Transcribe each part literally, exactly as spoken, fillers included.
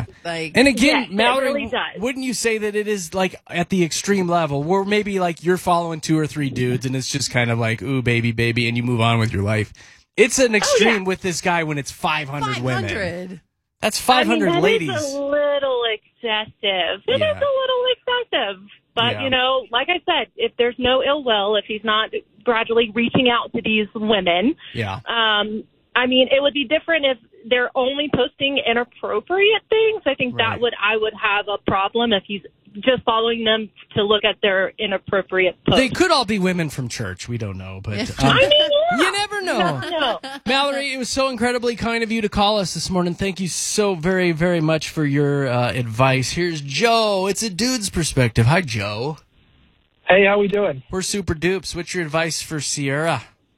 Yeah. Like, and again, yes, Mallory, it really does. wouldn't you say that it is like at the extreme level where maybe like you're following two or three dudes and it's just kind of like, ooh, baby, baby, and you move on with your life. It's an extreme oh, yeah. with this guy when it's five hundred women. five hundred. That's five hundred I mean, that ladies. is a little excessive. It Yeah. is a little excessive. But, Yeah. you know, like I said, if there's no ill will, if he's not gradually reaching out to these women, Yeah. um, I mean, it would be different if they're only posting inappropriate things. I think Right. that would I would have a problem if he's just following them to look at their inappropriate posts. They could all be women from church. We don't know, but um, I mean, yeah. you never know. No. Mallory, it was so incredibly kind of you to call us this morning. Thank you so very, very much for your uh, advice. Here's Joe. It's a dude's perspective. Hi, Joe. Hey, how we doing? We're super dupes. What's your advice for Sierra?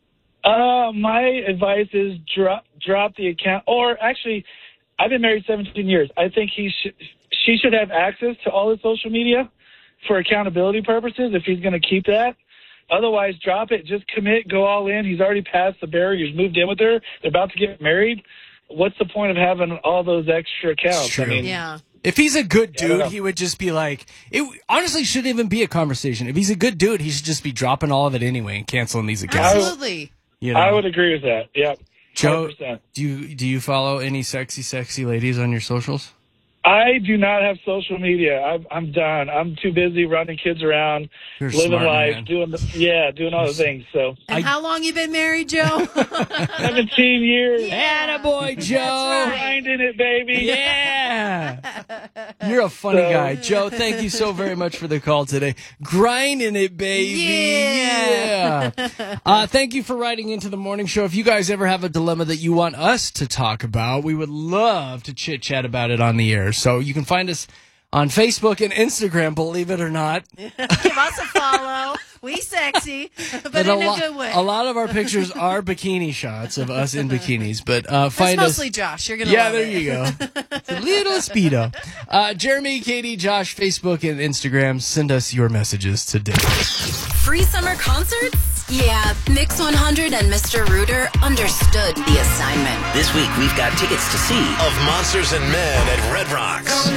Uh, my advice is drop drop the account. Or actually, I've been married seventeen years. I think he should she should have access to all his social media for accountability purposes if he's going to keep that. Otherwise, drop it. Just commit. Go all in. He's already passed the barrier. He's moved in with her. They're about to get married. What's the point of having all those extra accounts? True. I mean, Yeah. If he's a good Yeah, I don't dude, know. he would just be like, it honestly shouldn't even be a conversation. If he's a good dude, he should just be dropping all of it anyway and canceling these accounts. Absolutely. You know? I would agree with that. Yep. Joe, one hundred percent. do you do you follow any sexy, sexy ladies on your socials? I do not have social media. I'm, I'm done. I'm too busy running kids around, You're living smart, life, man. doing the, yeah, doing all the things. So And I- how long you been married, Joe? seventeen years, Attaboy, Joe. That's right. grinding it, baby. Yeah. You're a funny So- guy. Joe, thank you so very much for the call today. Grinding it, baby. Yeah. Yeah. Uh, thank you for writing into the morning show. If you guys ever have a dilemma that you want us to talk about, we would love to chit chat about it on the air. So you can find us on Facebook and Instagram, believe it or not. Give us a follow. We sexy, but And in a, a lo- good way. a lot of our pictures are bikini shots of us in bikinis, but uh, That's find us. mostly Josh. You're gonna Yeah, love there it. you go. It's a little speedo. Uh, Jeremy, Katie, Josh, Facebook and Instagram, send us your messages today. Free summer concerts? Yeah, Mix one hundred and Mister Rooter understood the assignment. This week, we've got tickets to see Of Monsters and Men at Red Rocks.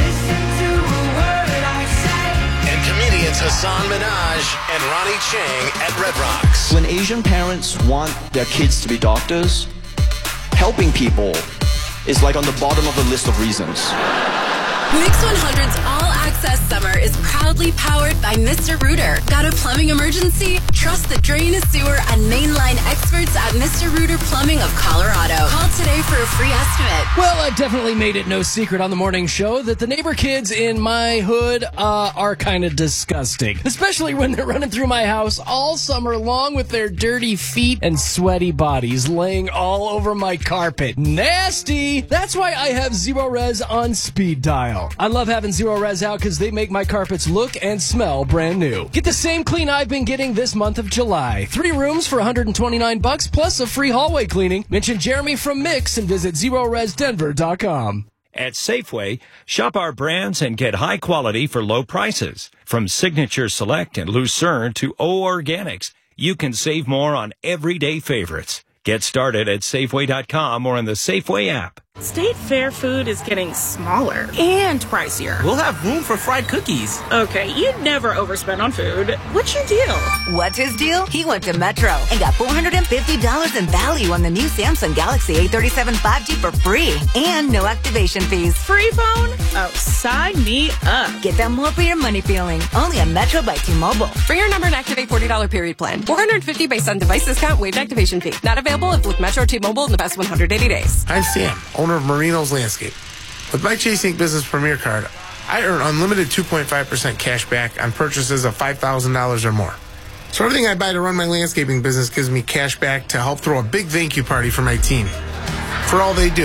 And comedians Hassan Minaj and Ronnie Chang at Red Rocks. When Asian parents want their kids to be doctors, helping people is like on the bottom of the list of reasons. Mix one hundred's all-access summer is proudly powered by Mister Rooter. Got a plumbing emergency? Trust the drain, sewer, and mainline experts at Mister Rooter Plumbing of Colorado. Call today for a free estimate. Well, I definitely made it no secret on the morning show that the neighbor kids in my hood uh, are kind of disgusting. Especially when they're running through my house all summer long with their dirty feet and sweaty bodies laying all over my carpet. Nasty! That's why I have Zero Res on speed dial. I love having Zero Res out because they make my carpets look and smell brand new. Get the same clean I've been getting this month of July. Three rooms for one hundred twenty-nine bucks plus a free hallway cleaning. Mention Jeremy from Mix and visit zero res denver dot com. At Safeway, shop our brands and get high quality for low prices. From Signature Select and Lucerne to O Organics, you can save more on everyday favorites. Get started at Safeway dot com or on the Safeway app. State Fair food is getting smaller and pricier. We'll have room for fried cookies. Okay, you'd never overspend on food. What's your deal? What's his deal? He went to Metro and got four hundred fifty dollars in value on the new Samsung Galaxy A thirty-seven five G for free and no activation fees. Free phone? Oh, sign me up. Get that more for your money feeling. Only on Metro by T-Mobile. For your number and activate forty dollars period plan. four hundred fifty dollars based on device discount, waived activation fee. Not available if with Metro or T-Mobile in the past one hundred eighty days. I'm Sam, owner of Marino's Landscape. With my Chase Inc Business Premier Card, I earn unlimited two point five percent cash back on purchases of five thousand dollars or more. So everything I buy to run my landscaping business gives me cash back to help throw a big thank you party for my team. For all they do.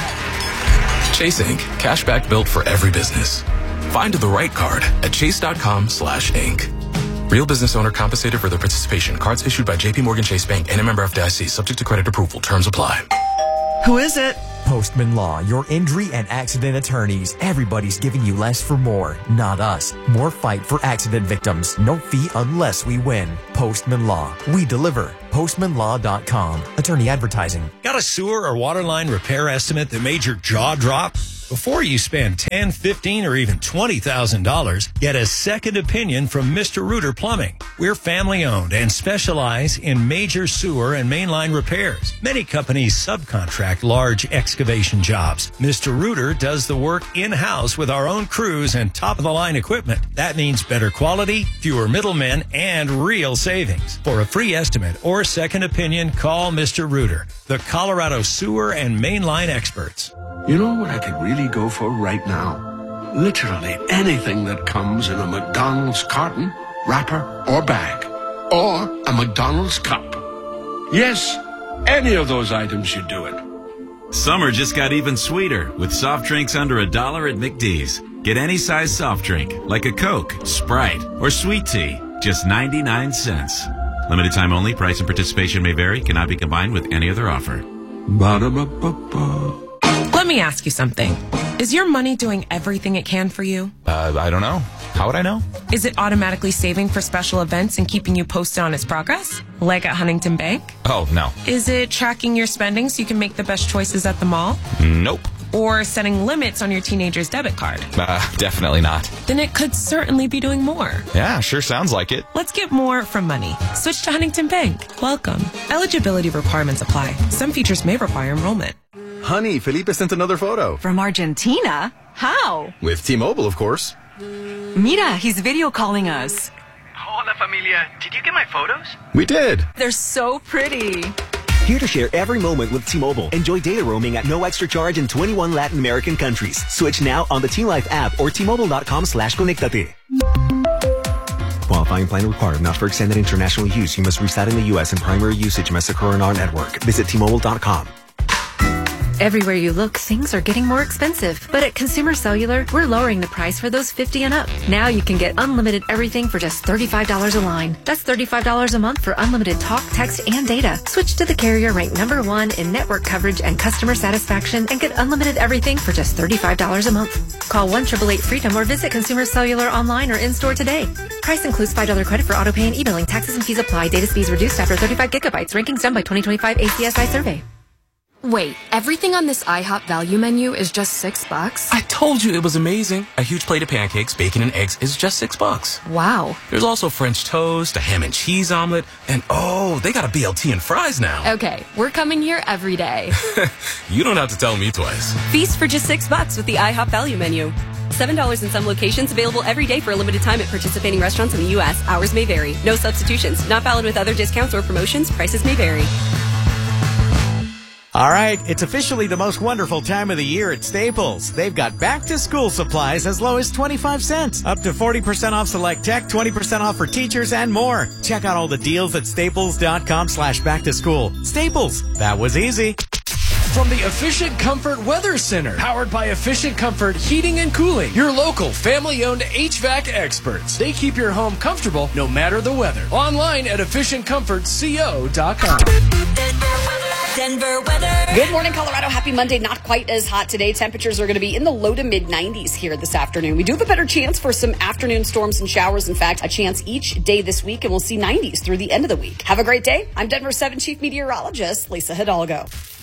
Chase Incorporated. Cashback built for every business. Find the right card at chase.com slash Inc. Real business owner compensated for their participation. Cards issued by J P Morgan Chase Bank and a member F D I C. Subject to credit approval. Terms apply. Who is it? Postman Law, your injury and accident attorneys. Everybody's giving you less for more, not us. More fight for accident victims. No fee unless we win. Postman Law. We deliver. postman law dot com. Attorney advertising. Got a sewer or water line repair estimate that made your jaw drop? Before you spend ten thousand dollars, fifteen thousand dollars, or even twenty thousand dollars, get a second opinion from Mister Rooter Plumbing. We're family-owned and specialize in major sewer and mainline repairs. Many companies subcontract large excavation jobs. Mister Rooter does the work in-house with our own crews and top-of-the-line equipment. That means better quality, fewer middlemen, and real savings. For a free estimate or second opinion, call Mister Rooter, the Colorado sewer and mainline experts. You know what I could really go for right now? Literally anything that comes in a McDonald's carton, wrapper, or bag. Or a McDonald's cup. Yes, any of those items should do it. Summer just got even sweeter with soft drinks under a dollar at McDee's. Get any size soft drink, like a Coke, Sprite, or sweet tea, just ninety-nine cents. Limited time only. Price and participation may vary. Cannot be combined with any other offer. Ba-da-ba-ba-ba. Let me ask you something. Is your money doing everything it can for you? Uh, I don't know. How would I know? Is it automatically saving for special events and keeping you posted on its progress? Like at Huntington Bank? Oh, no. Is it tracking your spending so you can make the best choices at the mall? Nope. Or setting limits on your teenager's debit card? Uh, definitely not. Then it could certainly be doing more. Yeah, sure sounds like it. Let's get more from money. Switch to Huntington Bank. Welcome. Eligibility requirements apply. Some features may require enrollment. Honey, Felipe sent another photo. From Argentina? How? With T-Mobile, of course. Mira, he's video calling us. Hola, familia. Did you get my photos? We did. They're so pretty. Here to share every moment with T-Mobile. Enjoy data roaming at no extra charge in twenty-one Latin American countries. Switch now on the T-Life app or T-Mobile.com slash conectate. Qualifying plan required. Not for extended international use. You must reside in the U S and primary usage must occur in our network. Visit T Mobile dot com. Everywhere you look, things are getting more expensive. But at Consumer Cellular, we're lowering the price for those fifty and up. Now you can get unlimited everything for just thirty-five dollars a line. That's thirty-five dollars a month for unlimited talk, text, and data. Switch to the carrier ranked number one in network coverage and customer satisfaction and get unlimited everything for just thirty-five dollars a month. Call one eight eight eight FREEDOM or visit Consumer Cellular online or in-store today. Price includes five dollars credit for auto pay and e-billing. Taxes and fees apply. Data speeds reduced after thirty-five gigabytes. Rankings done by twenty twenty-five A C S I survey. Wait, everything on this IHOP value menu is just six bucks? I told you it was amazing. A huge plate of pancakes, bacon, and eggs is just six bucks. Wow. There's also French toast, a ham and cheese omelet, and oh, they got a B L T and fries now. Okay, we're coming here every day. You don't have to tell me twice. Feast for just six bucks with the IHOP value menu. seven dollars in some locations, available every day for a limited time at participating restaurants in the U S. Hours may vary. No substitutions. Not valid with other discounts or promotions. Prices may vary. All right, it's officially the most wonderful time of the year at Staples. They've got back-to-school supplies as low as twenty-five cents, up to forty percent off select tech, twenty percent off for teachers, and more. Check out all the deals at staples.com slash back-to-school. Staples, that was easy. From the Efficient Comfort Weather Center, powered by Efficient Comfort Heating and Cooling, your local family-owned H V A C experts. They keep your home comfortable no matter the weather. Online at efficient comfort co dot com. Denver weather. Good morning, Colorado. Happy Monday. Not quite as hot today. Temperatures are going to be in the low to mid nineties here this afternoon. We do have a better chance for some afternoon storms and showers. In fact, a chance each day this week, and we'll see nineties through the end of the week. Have a great day. I'm Denver seven Chief Meteorologist Lisa Hidalgo.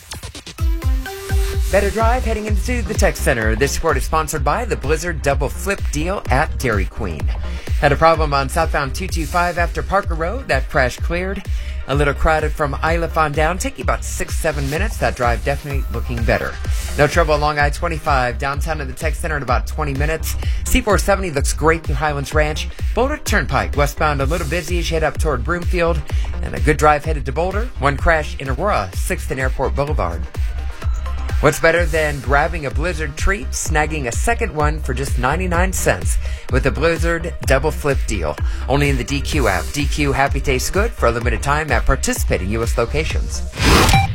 Better drive heading into the tech center. This report is sponsored by the Blizzard Double Flip Deal at Dairy Queen. Had a problem on southbound two two five after Parker Road. That crash cleared. A little crowded from Iliff on down. Taking about six, seven minutes. That drive definitely looking better. No trouble along I twenty-five. Downtown in the tech center in about twenty minutes. C four seventy looks great through Highlands Ranch. Boulder Turnpike westbound a little busy as you head up toward Broomfield. And a good drive headed to Boulder. One crash in Aurora, sixth and Airport Boulevard. What's better than grabbing a Blizzard treat, snagging a second one for just ninety-nine cents with the Blizzard Double Flip Deal. Only in the D Q app. D Q Happy Tastes Good for a limited time at participating U S locations.